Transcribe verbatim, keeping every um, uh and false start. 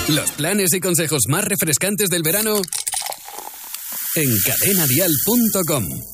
Los planes y consejos más refrescantes del verano en cadena dial punto com.